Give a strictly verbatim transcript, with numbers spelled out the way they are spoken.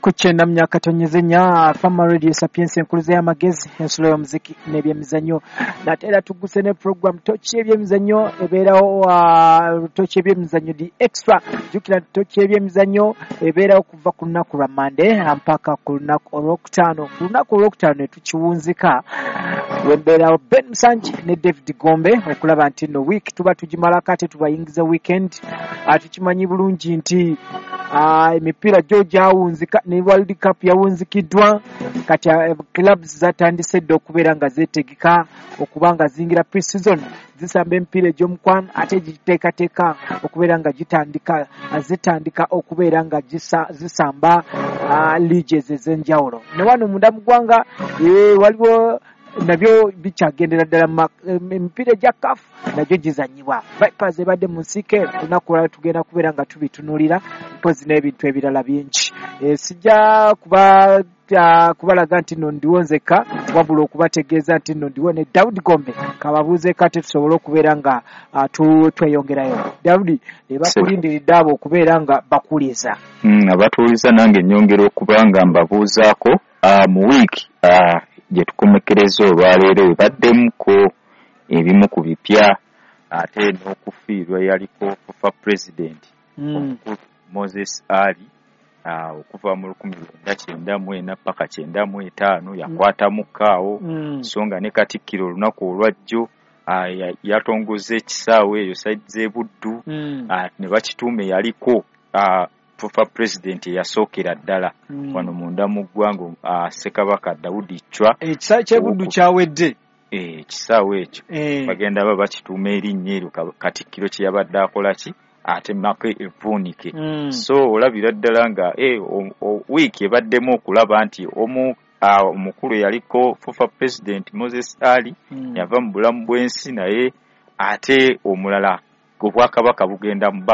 kuchenda myaka tonyezenya Fama Radio Sapiens enkuluze y'amagezi ensulo y'omuziki n'ebyemizannyo natera tuguse ne program tochi ebyemizannyo ebeerawo uh, tochi ebyemizannyo di extra jukira tochi ebyemizannyo ebeerawo kuva ku lunaku lwa Monday mpaka ku lunaku olwokutaano ku lunaku olwokutaano tukiwunzika wembeerawo Ben Musanji ne David Gombe okulaba nti no week tuba tugimala kate tubayingiza weekend atukimanyi bulungi nti Ah, emipiira George awunzika ne World Cup yawunzikidwa kati uh, clubs zatandise ddo okubeera nga zeetegeka okubanga zingira pre-season zisamba emipiira egy'omukwano ate giteekateeka okubeera nga gitandika zitandika okubeera nga gisa, zisamba uh, leagues ez'enjawulo ne wano munda mu ggwanga eh, waliwo nabyo bikyagendera ddala emipiira gya C A F nagyo gizanyibwa Vipers ebadde mu nsike lunaku lwala tugenda kubeera nga tubitunulira mpozi n'ebintu ebirala bingi e, sijja kuba uh, kubalaga nti nno ndiwo nzeka wabula okubategeeza nti nno ndiwo ne Daudi Gombe kababuuzeeko ate tusobole okubeera nga uh, tweyongerayo Daudi ebakulindiridde abo okubeera nga bakuliza mm, abatuuliza nange nnyongera okuba nga mbabuuzaako uh, mu wiiki uh, gye tukomekereza olwaleero ebaddemuko ebimu ku bipya ate n'okufiirwa yaliko fufa president mm. Moses Ali uh, okuva mu lukumi lwenda kyenda mu ena paka kyenda mu etaano yakwatamu kaawo mm. so nga ne Katikkiro olunaku olwajjo uh, yatongoza ekisaawe eyo saidi z'ebuddu mm. uh, ne bakituume yaliko uh, fufa president yasookera ddala mm. wano munda mu ggwanga uh, Ssekabaka Daudi Chwa ekisaawe ky'ebuddu kyawedde eh kisaawe ekyo eh. bagenda baba bakituuma erinnya eryo Katikkiro kye yabadde akola ki ate make evuunike mm. so olabira ddala nga eh wiiki ebaddemu okulaba nti omu uh, omukulu yaliko fufa president Moses Ali mm. yava mu bulamu bw'ensi naye ate omulala obwakabaka bugenda mu